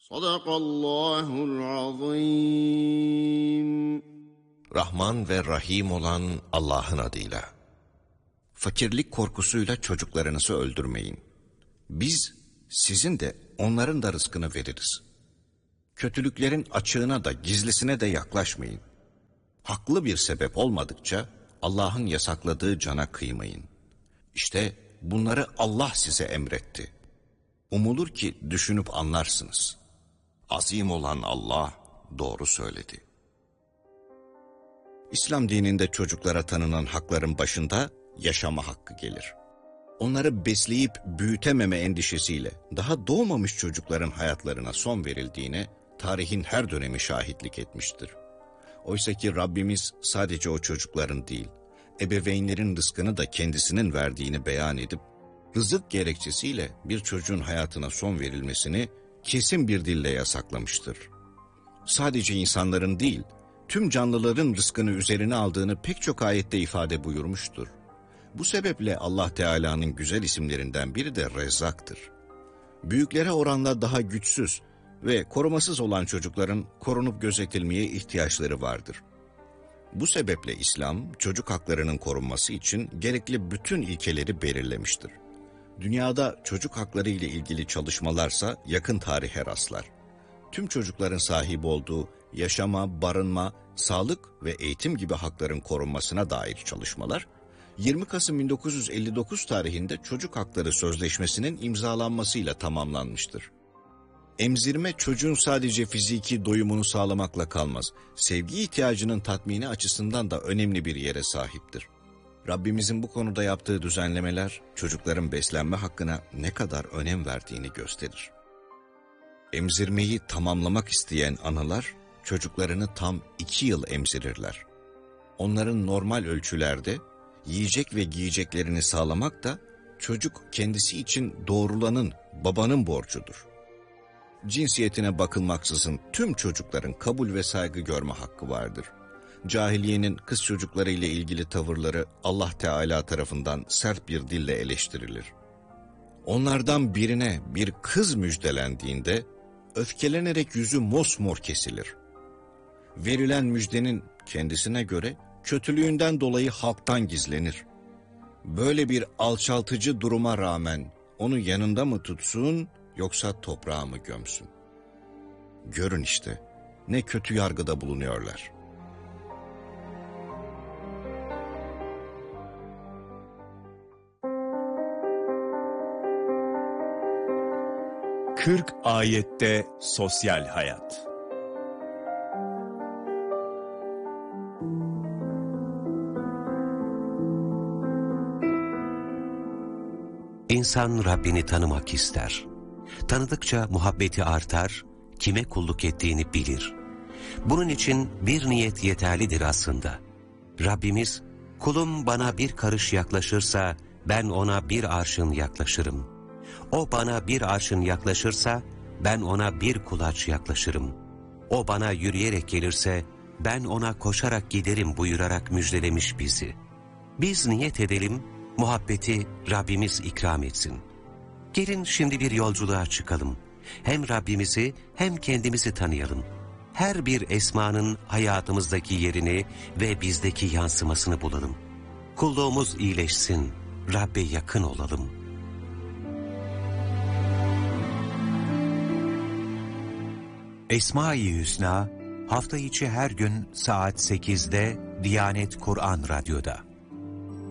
Sadakallahul azim. Rahman ve Rahim olan Allah'ın adıyla. Fakirlik korkusuyla çocuklarınızı öldürmeyin. Biz sizin de onların da rızkını veririz. Kötülüklerin açığına da gizlisine de yaklaşmayın. Haklı bir sebep olmadıkça Allah'ın yasakladığı cana kıymayın. İşte bunları Allah size emretti. Umulur ki düşünüp anlarsınız. Azim olan Allah doğru söyledi. İslam dininde çocuklara tanınan hakların başında yaşama hakkı gelir. Onları besleyip büyütememe endişesiyle daha doğmamış çocukların hayatlarına son verildiğine tarihin her dönemi şahitlik etmiştir. Oysa ki Rabbimiz sadece o çocukların değil, ebeveynlerin rızkını da kendisinin verdiğini beyan edip, rızık gerekçesiyle bir çocuğun hayatına son verilmesini kesin bir dille yasaklamıştır. Sadece insanların değil, tüm canlıların rızkını üzerine aldığını pek çok ayette ifade buyurmuştur. Bu sebeple Allah Teala'nın güzel isimlerinden biri de Rezzak'tır. Büyüklere oranla daha güçsüz ve korumasız olan çocukların korunup gözetilmeye ihtiyaçları vardır. Bu sebeple İslam, çocuk haklarının korunması için gerekli bütün ilkeleri belirlemiştir. Dünyada çocuk hakları ile ilgili çalışmalarsa yakın tarihe rastlar. Tüm çocukların sahip olduğu yaşama, barınma, sağlık ve eğitim gibi hakların korunmasına dair çalışmalar, 20 Kasım 1959 tarihinde Çocuk Hakları Sözleşmesi'nin imzalanmasıyla tamamlanmıştır. Emzirme çocuğun sadece fiziki doyumunu sağlamakla kalmaz, sevgi ihtiyacının tatmini açısından da önemli bir yere sahiptir. Rabbimizin bu konuda yaptığı düzenlemeler, çocukların beslenme hakkına ne kadar önem verdiğini gösterir. Emzirmeyi tamamlamak isteyen analar, çocuklarını tam 2 yıl emzirirler. Onların normal ölçülerde yiyecek ve giyeceklerini sağlamak da çocuk kendisi için doğrulanın, babanın borcudur. Cinsiyetine bakılmaksızın tüm çocukların kabul ve saygı görme hakkı vardır. Cahiliyenin kız çocukları ile ilgili tavırları Allah Teala tarafından sert bir dille eleştirilir. Onlardan birine bir kız müjdelendiğinde öfkelenerek yüzü mosmor kesilir. Verilen müjdenin kendisine göre kötülüğünden dolayı halktan gizlenir. Böyle bir alçaltıcı duruma rağmen onu yanında mı tutsun yoksa toprağa mı gömsün? Görün işte ne kötü yargıda bulunuyorlar. Kırk ayette sosyal hayat. İnsan Rabbini tanımak ister. Tanıdıkça muhabbeti artar, kime kulluk ettiğini bilir. Bunun için bir niyet yeterlidir aslında. Rabbimiz, kulum bana bir karış yaklaşırsa ben ona bir arşın yaklaşırım. O bana bir arşın yaklaşırsa ben ona bir kulaç yaklaşırım. O bana yürüyerek gelirse ben ona koşarak giderim buyurarak müjdelemiş bizi. Biz niyet edelim, muhabbeti Rabbimiz ikram etsin. Gelin şimdi bir yolculuğa çıkalım. Hem Rabbimizi hem kendimizi tanıyalım. Her bir esmanın hayatımızdaki yerini ve bizdeki yansımasını bulalım. Kulluğumuz iyileşsin, Rabbe yakın olalım. Esma-i Hüsna hafta içi her gün saat 8'de Diyanet Kur'an Radyo'da.